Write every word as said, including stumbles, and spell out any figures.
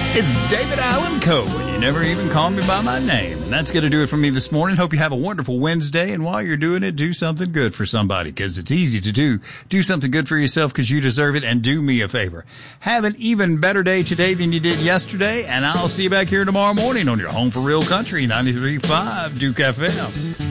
It's David Allen Coe, and you never even call me by my name. And that's going to do it for me this morning. Hope you have a wonderful Wednesday, and while you're doing it, do something good for somebody, because it's easy to do. Do something good for yourself because you deserve it, and do me a favor. Have an even better day today than you did yesterday, and I'll see you back here tomorrow morning on your Home for Real Country, ninety-three point five Duke F M.